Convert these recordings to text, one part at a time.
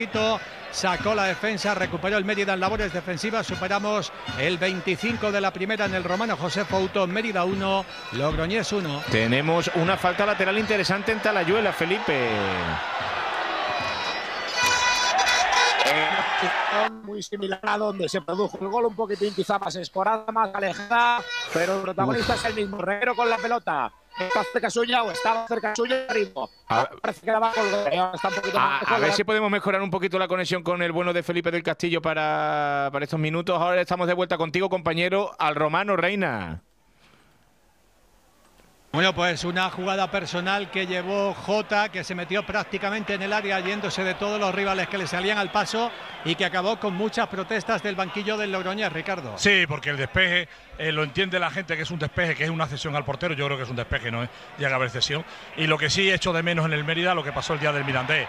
Sacó la defensa, recuperó el Mérida en labores defensivas. Superamos el 25 de la primera en el Romano José Fouto. Mérida 1, Logroñés 1. Tenemos una falta lateral interesante en Talayuela, Felipe. Muy similar a donde se produjo el gol, un poquitín quizá más escorada, más alejada, pero el protagonista es el mismo. Reguero con la pelota. Está cerca suya o estaba cerca suya arriba. Parece que la va a colgar. Está un poquito más a ver si podemos mejorar un poquito la conexión con el bueno de Felipe del Castillo para estos minutos. Ahora estamos de vuelta contigo, compañero, al Romano Reina. Bueno, pues una jugada personal que llevó Jota, que se metió prácticamente en el área yéndose de todos los rivales que le salían al paso y que acabó con muchas protestas del banquillo del Logroñés, Ricardo. Sí, porque el despeje lo entiende la gente que es un despeje, que es una cesión al portero. Yo creo que es un despeje, no llega a haber cesión. Y lo que sí echo de menos en el Mérida, lo que pasó el día del Mirandés.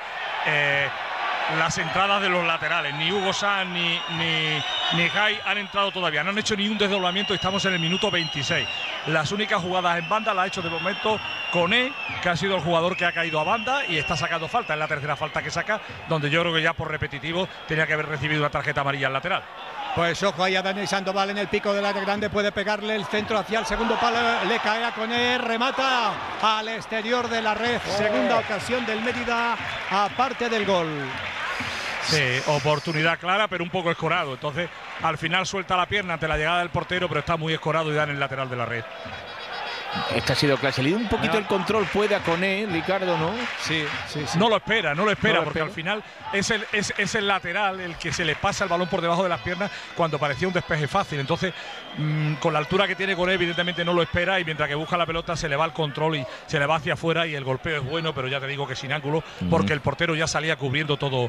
Las entradas de los laterales, ni Hugo Sanz ni Jai han entrado todavía, no han hecho ni un desdoblamiento y estamos en el minuto 26. Las únicas jugadas en banda las ha hecho de momento Koné, que ha sido el jugador que ha caído a banda y está sacando falta, es la tercera falta que saca, donde yo creo que ya por repetitivo tenía que haber recibido una tarjeta amarilla al lateral. Pues ojo ahí a Dani Sandoval en el pico del área grande, puede pegarle el centro hacia el segundo palo, le cae a Koné, remata al exterior de la red, segunda ocasión del Mérida, aparte del gol. Sí, oportunidad clara, pero un poco escorado. Entonces, al final suelta la pierna ante la llegada del portero, pero está muy escorado y da en el lateral de la red. Esta ha sido clase. Le dio un poquito el control, puede a Koné, Ricardo, ¿no? Sí. No lo espera, porque al final es el lateral el que se le pasa el balón por debajo de las piernas cuando parecía un despeje fácil. Entonces, con la altura que tiene Koné, evidentemente no lo espera y mientras que busca la pelota se le va el control y se le va hacia afuera y el golpeo es bueno, pero ya te digo que sin ángulo, porque el portero ya salía cubriendo todo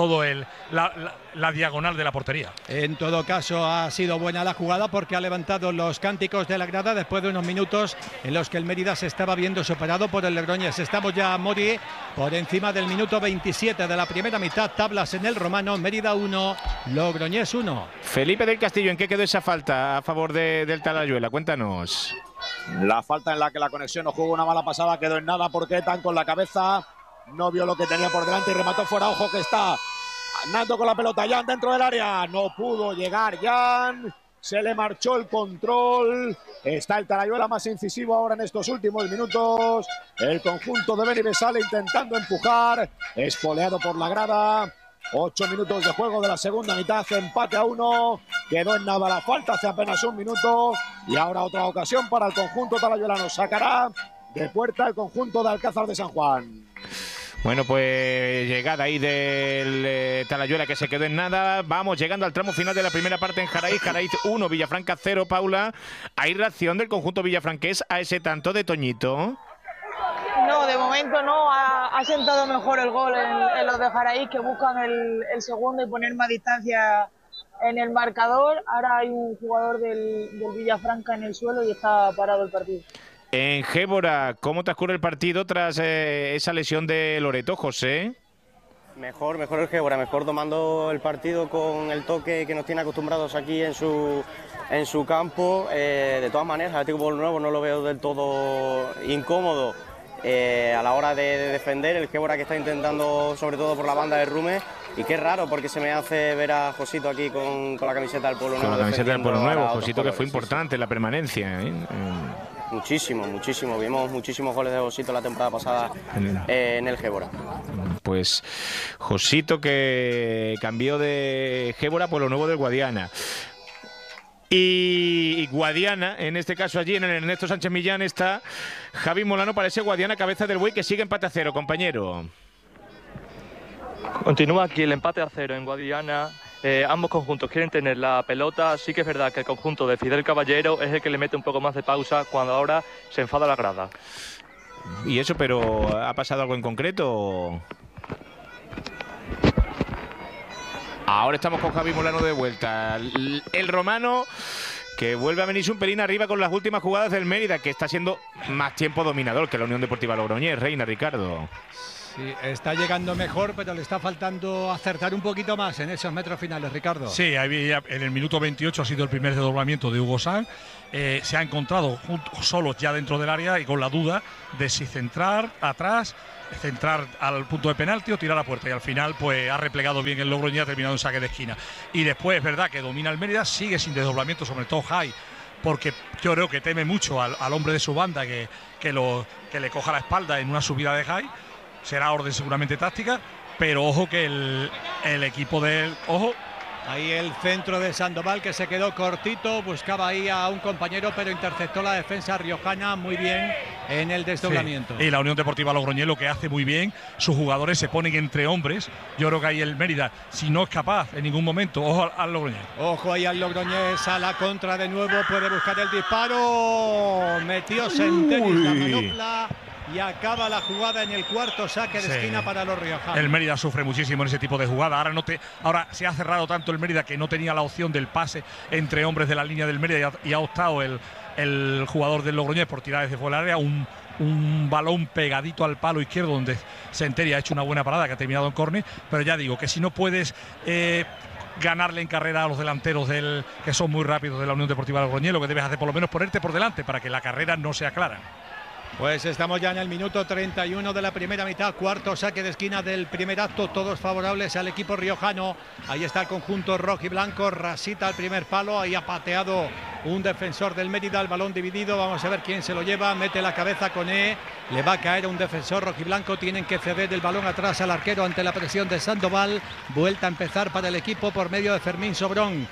la diagonal de la portería. En todo caso, ha sido buena la jugada porque ha levantado los cánticos de la grada después de unos minutos en los que el Mérida se estaba viendo superado por el Logroñés. Estamos ya, Mori, por encima del minuto 27 de la primera mitad. Tablas en el Romano, Mérida 1, Logroñés 1. Felipe del Castillo, ¿en qué quedó esa falta a favor del Talayuela? Cuéntanos. La falta en la que la conexión no jugó una mala pasada, quedó en nada porque Tan con la cabeza no vio lo que tenía por delante y remató fuera. Ojo que está andando con la pelota Jan dentro del área, no pudo llegar Jan, se le marchó el control. Está el Talayuela más incisivo ahora en estos últimos minutos. El conjunto de Beni Besale intentando empujar, espoleado por la grada. 8 minutos de juego de la segunda mitad, empate a 1. Quedó en nada la falta hace apenas un minuto. Y ahora otra ocasión para el conjunto talayuelano. Sacará de puerta el conjunto de Alcázar de San Juan. Bueno, pues llegada ahí del Talayuela que se quedó en nada. Vamos llegando al tramo final de la primera parte en Jaraíz. Jaraíz 1, Villafranca 0, Paula. ¿Hay reacción del conjunto villafranqués a ese tanto de Toñito? No, de momento no. Ha sentado mejor el gol en los de Jaraíz, que buscan el segundo y poner más distancia en el marcador. Ahora hay un jugador del Villafranca en el suelo y está parado el partido. En Gébora, ¿cómo transcurre el partido tras esa lesión de Loreto, José? Mejor el Gébora, mejor tomando el partido con el toque que nos tiene acostumbrados aquí en su campo. De todas maneras, Atlético Pueblo Nuevo no lo veo del todo incómodo a la hora de defender. El Gébora que está intentando, sobre todo por la banda de Rume, y qué raro porque se me hace ver a Josito aquí con la camiseta del Pueblo Nuevo. Con la camiseta del Pueblo Nuevo, Josito, que fue importante en la permanencia. Muchísimo. Vimos muchísimos goles de Josito la temporada pasada en el Gébora. Pues Josito que cambió de Gébora por lo nuevo del Guadiana. Y Guadiana, en este caso allí en el Ernesto Sánchez Millán, está Javi Molano para ese Guadiana, cabeza del buey, que sigue empate a 0, compañero. Continúa aquí el empate a 0 en Guadiana. Ambos conjuntos quieren tener la pelota. Sí que es verdad que el conjunto de Fidel Caballero es el que le mete un poco más de pausa cuando ahora se enfada la grada. ¿Y eso, pero ha pasado algo en concreto? Ahora estamos con Javi Molano de vuelta. El romano que vuelve a venirse un pelín arriba con las últimas jugadas del Mérida, que está siendo más tiempo dominador que la Unión Deportiva Logroñés. Reina, Ricardo. Sí, está llegando mejor, pero le está faltando acertar un poquito más en esos metros finales, Ricardo. Sí, en el minuto 28 ha sido el primer desdoblamiento de Hugo Sanz. Se ha encontrado solos ya dentro del área y con la duda de si centrar atrás centrar al punto de penalti o tirar a puerta, y al final pues ha replegado bien el Logroñés, ha terminado en saque de esquina. Y después es verdad que domina el Mérida, sigue sin desdoblamiento, sobre todo Jai, porque yo creo que teme mucho al hombre de su banda que le coja la espalda en una subida de Jai. Será orden seguramente táctica, pero ojo que el equipo del... Ojo. Ahí el centro de Sandoval, que se quedó cortito, buscaba ahí a un compañero, pero interceptó la defensa riojana muy bien en el desdoblamiento. Sí. Y la Unión Deportiva Logroñés lo que hace muy bien, sus jugadores se ponen entre hombres. Yo creo que ahí el Mérida, si no es capaz en ningún momento, ojo al Logroñés. Ojo ahí al Logroñés, a la contra de nuevo, puede buscar el disparo. Metió Sentenis la manopla. Y acaba la jugada en el cuarto saque de esquina para los riojanos. El Mérida sufre muchísimo en ese tipo de jugada. Ahora se ha cerrado tanto el Mérida que no tenía la opción del pase entre hombres de la línea del Mérida, y ha optado el jugador del Logroñés por tirar desde fuera del área un balón pegadito al palo izquierdo, donde Senteria ha hecho una buena parada que ha terminado en córner. Pero ya digo que si no puedes ganarle en carrera a los delanteros que son muy rápidos de la Unión Deportiva Logroñés, lo que debes hacer por lo menos ponerte por delante para que la carrera no sea clara. Pues estamos ya en el minuto 31 de la primera mitad, cuarto saque de esquina del primer acto, todos favorables al equipo riojano. Ahí está el conjunto rojiblanco, rasita al primer palo, ahí ha pateado un defensor del Mérida, el balón dividido, vamos a ver quién se lo lleva, mete la cabeza con le va a caer a un defensor rojiblanco, tienen que ceder el balón atrás al arquero ante la presión de Sandoval, vuelta a empezar para el equipo por medio de Fermín Sobrón.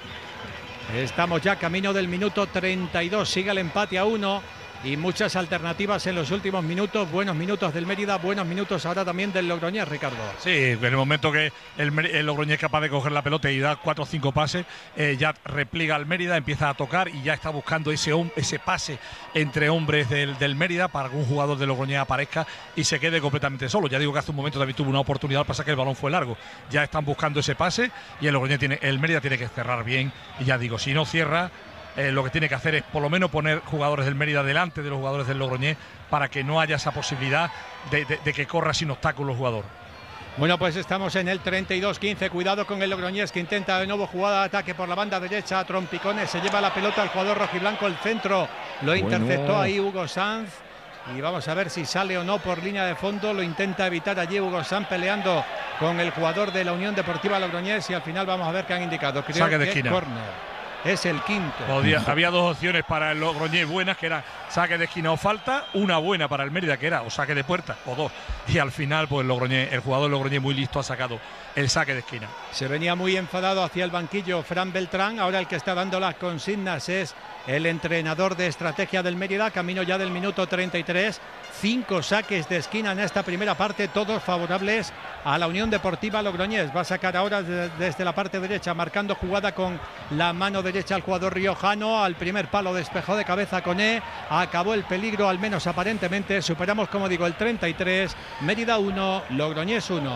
Estamos ya camino del minuto 32, sigue el empate a 1. Y muchas alternativas en los últimos minutos, buenos minutos del Mérida, buenos minutos ahora también del Logroñés, Ricardo. Sí, en el momento que el Logroñés es capaz de coger la pelota y dar 4 o 5 pases, ya repliega al Mérida, empieza a tocar y ya está buscando ese pase entre hombres del Mérida para que un jugador del Logroñés aparezca y se quede completamente solo. Ya digo que hace un momento David tuvo una oportunidad, pasa que el balón fue largo. Ya están buscando ese pase y el Mérida tiene que cerrar bien, y ya digo, si no cierra, lo que tiene que hacer es por lo menos poner jugadores del Mérida delante de los jugadores del Logroñés para que no haya esa posibilidad de que corra sin obstáculos el jugador. Bueno, pues estamos en el 32-15, cuidado con el Logroñés que intenta de nuevo jugada de ataque por la banda derecha, a trompicones, se lleva la pelota al jugador rojiblanco, el centro lo interceptó ahí Hugo Sanz. Y vamos a ver si sale o no por línea de fondo, lo intenta evitar allí Hugo Sanz peleando con el jugador de la Unión Deportiva Logroñés y al final vamos a ver qué han indicado. Creo saque de que esquina. Córner. Es el quinto. Había 2 opciones para el Logroñés buenas, que era saque de esquina o falta, una buena para el Mérida, que era o saque de puerta o 2. Y al final, pues el jugador Logroñés muy listo ha sacado el saque de esquina. Se venía muy enfadado hacia el banquillo Fran Beltrán. Ahora el que está dando las consignas es el entrenador de estrategia del Mérida. Camino ya del minuto 33. 5 saques de esquina en esta primera parte, todos favorables a la Unión Deportiva Logroñés. Va a sacar ahora desde la parte derecha, marcando jugada con la mano derecha al jugador riojano. Al primer palo despejó de cabeza con acabó el peligro, al menos aparentemente. Superamos, como digo, el 33. Mérida 1, Logroñés 1.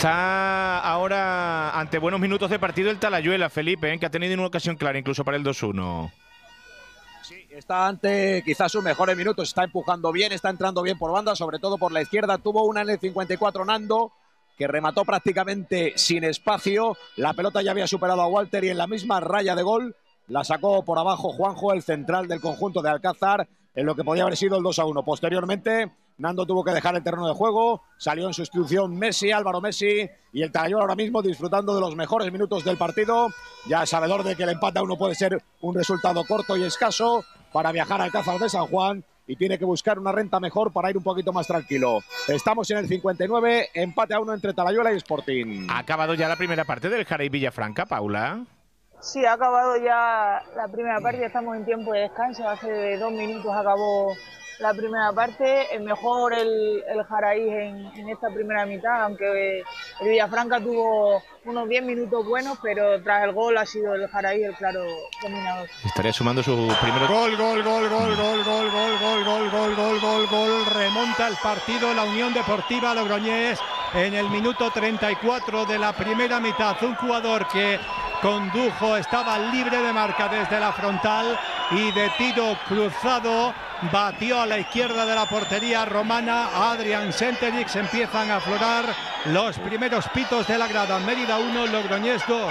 Está ahora ante buenos minutos de partido el Talayuela, Felipe, que ha tenido una ocasión clara incluso para el 2-1. Sí, está ante quizás sus mejores minutos, está empujando bien, está entrando bien por banda, sobre todo por la izquierda. Tuvo una en el 54 Nando, que remató prácticamente sin espacio. La pelota ya había superado a Walter y en la misma raya de gol la sacó por abajo Juanjo, el central del conjunto de Alcázar, en lo que podía haber sido el 2-1. Posteriormente, Nando tuvo que dejar el terreno de juego, salió en sustitución Messi, Álvaro Messi, y el Talayuela ahora mismo disfrutando de los mejores minutos del partido, ya sabedor de que el empate a 1 puede ser un resultado corto y escaso para viajar al Alcázar de San Juan, y tiene que buscar una renta mejor para ir un poquito más tranquilo. Estamos en el 59, empate a 1 entre Talayuela y Sporting. ¿Ha acabado ya la primera parte del Jaraí Villafranca, Paula? Sí, ha acabado ya la primera parte, estamos en tiempo de descanso, hace 2 minutos acabó la primera parte. Es mejor el Jaraí en esta primera mitad, aunque el Villafranca tuvo unos 10 minutos buenos, pero tras el gol ha sido el Jaraí el claro dominador. Estaría sumando su primer gol. Remonta el partido la Unión Deportiva Logroñés en el minuto 34 de la primera mitad. Un jugador que condujo, estaba libre de marca desde la frontal y de tiro cruzado batió a la izquierda de la portería romana Adrián Senterix. Empiezan a aflorar los primeros pitos de la grada. Mérida 1, Logroñés 2.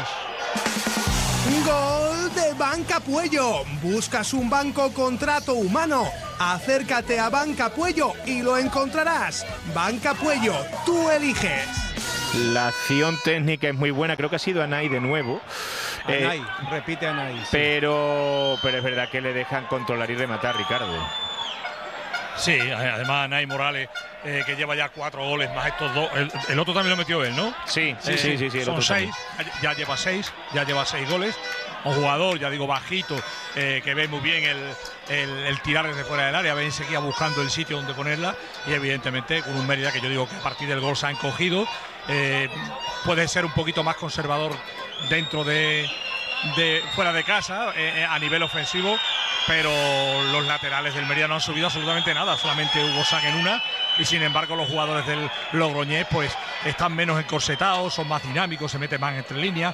Gol de Banca Puello. ¿Buscas un banco con trato humano Acércate a Banca Puello y lo encontrarás. Banca Puello, tú eliges. La acción técnica es muy buena, creo que ha sido Anay de nuevo. Anay, repite Anay. Sí. Pero es verdad que le dejan controlar y rematar, Ricardo. Sí, además Anay Morales, que lleva ya 4 goles más estos 2. El otro también lo metió él, ¿no? Sí. Son 6, ya lleva 6 goles. Un jugador, ya digo, bajito, que ve muy bien el tirar desde fuera del área, ve enseguida buscando el sitio donde ponerla, y evidentemente con un Mérida que yo digo que a partir del gol se ha encogido, puede ser un poquito más conservador dentro de fuera de casa a nivel ofensivo, pero los laterales del Mérida no han subido absolutamente nada, solamente Hugo San en una, y sin embargo los jugadores del Logroñés pues están menos encorsetados, son más dinámicos, se meten más entre líneas,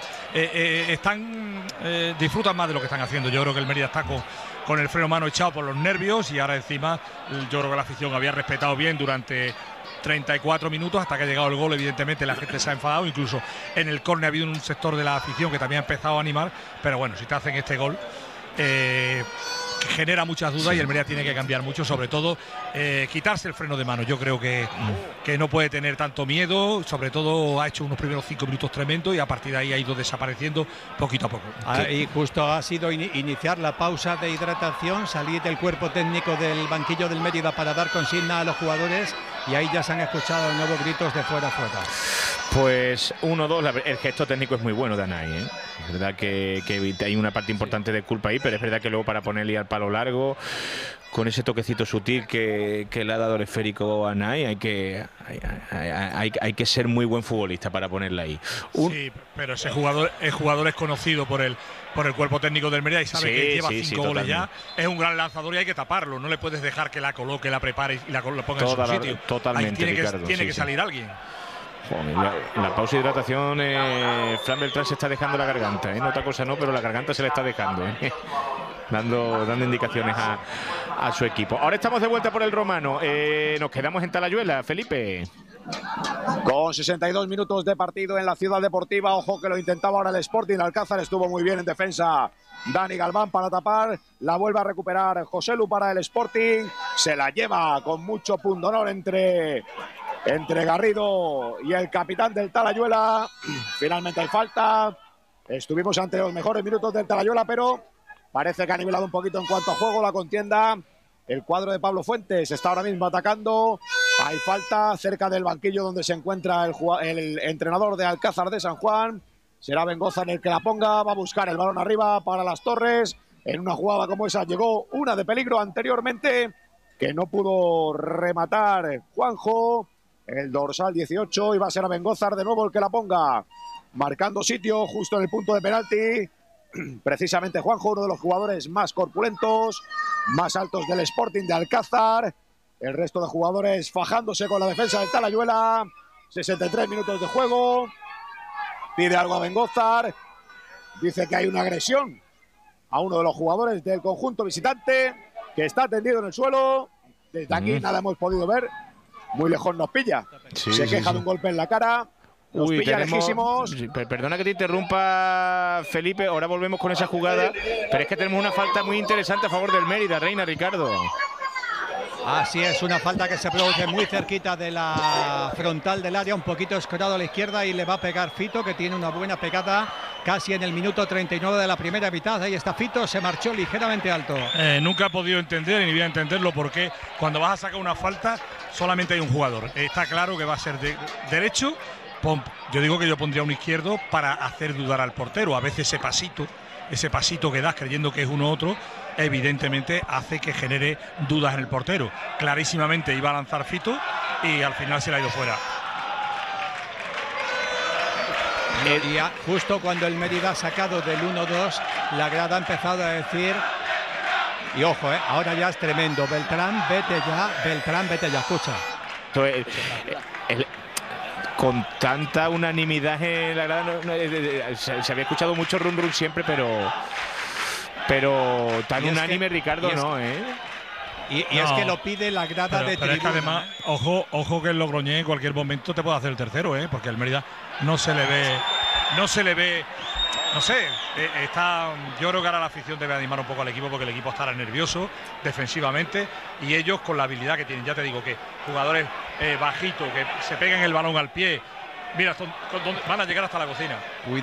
disfrutan más de lo que están haciendo. Yo creo que el Mérida está con el freno a mano echado por los nervios, y ahora encima yo creo que la afición había respetado bien durante 34 minutos hasta que ha llegado el gol. Evidentemente la gente se ha enfadado, incluso en el córner ha habido un sector de la afición que también ha empezado a animar, pero bueno, si te hacen este gol genera muchas dudas, y el Mérida tiene que cambiar mucho, sobre todo quitarse el freno de mano. Yo creo que no puede tener tanto miedo, sobre todo ha hecho unos primeros 5 minutos tremendos y a partir de ahí ha ido desapareciendo poquito a poco. Y justo ha sido iniciar la pausa de hidratación, salir del cuerpo técnico del banquillo del Mérida para dar consigna a los jugadores, y ahí ya se han escuchado nuevos gritos de fuera. Pues 1-2, el gesto técnico es muy bueno de Anay, ¿eh? Es verdad que hay una parte importante de culpa ahí, pero es verdad que luego para ponerle al palo largo, con ese toquecito sutil que le ha dado el esférico a Anay, hay que ser muy buen futbolista para ponerla ahí. Sí, pero ese jugador es conocido por el cuerpo técnico del Mérida y sabe que lleva 5 goles ya. Es un gran lanzador y hay que taparlo. No le puedes dejar que la coloque, la prepare y la ponga en su sitio. Totalmente, ahí Ricardo. Tiene que salir alguien. La pausa de hidratación, Fran Beltrán se está dejando la garganta, ¿eh? No, otra cosa no, pero la garganta se le está dejando, ¿eh? dando indicaciones a su equipo. Ahora estamos de vuelta por el Romano. Nos quedamos en Talayuela, Felipe. Con 62 minutos de partido en la Ciudad Deportiva. Ojo que lo intentaba ahora el Sporting. Alcázar estuvo muy bien en defensa. Dani Galván para tapar. La vuelve a recuperar José Lu para el Sporting. Se la lleva con mucho pundonor entre Garrido y el capitán del Talayuela. Finalmente hay falta. Estuvimos ante los mejores minutos del Talayuela, pero parece que ha nivelado un poquito en cuanto a juego la contienda. El cuadro de Pablo Fuentes está ahora mismo atacando. Hay falta cerca del banquillo donde se encuentra el entrenador de Alcázar de San Juan. Será Bengoza en el que la ponga. Va a buscar el balón arriba para Las Torres. En una jugada como esa llegó una de peligro anteriormente que no pudo rematar Juanjo. El dorsal 18, y va a ser a Bengozar de nuevo el que la ponga. Marcando sitio justo en el punto de penalti. Precisamente Juanjo, uno de los jugadores más corpulentos, más altos del Sporting de Alcázar. El resto de jugadores fajándose con la defensa del Talayuela. 63 minutos de juego. Pide algo a Bengozar. Dice que hay una agresión a uno de los jugadores del conjunto visitante, que está tendido en el suelo. Desde aquí nada hemos podido ver. Muy lejos nos pilla. Se queja de un golpe en la cara. Nos pilla lejísimos. Perdona que te interrumpa, Felipe. Ahora volvemos con esa jugada. Pero es que tenemos una falta muy interesante a favor del Mérida, Reina, Ricardo. Así es, una falta que se produce muy cerquita de la frontal del área, un poquito escorado a la izquierda, y le va a pegar Fito, que tiene una buena pegada casi en el minuto 39 de la primera mitad. Ahí está Fito, se marchó ligeramente alto. Nunca he podido entender, ni voy a entenderlo, porque cuando vas a sacar una falta solamente hay un jugador. Está claro que va a ser de derecho. Yo digo que yo pondría un izquierdo para hacer dudar al portero. A veces ese pasito que das creyendo que es uno u otro, evidentemente hace que genere dudas en el portero. Clarísimamente iba a lanzar Fito y al final se le ha ido fuera. Y justo cuando el Mérida ha sacado del 1-2, la grada ha empezado a decir, y ojo, ahora ya es tremendo, Beltrán, vete ya, escucha. Entonces, con tanta unanimidad en la grada, se había escuchado mucho rum rum siempre, pero tan unánime, Ricardo, no, Y es que lo pide la grada de tribuna. Pero es que además, ojo que el Logroñés en cualquier momento te puede hacer el tercero, porque el Mérida no se le ve no sé, yo creo que ahora la afición debe animar un poco al equipo porque el equipo estará nervioso defensivamente y ellos con la habilidad que tienen. Ya te digo que jugadores bajitos que se peguen el balón al pie, mira, van a llegar hasta la cocina.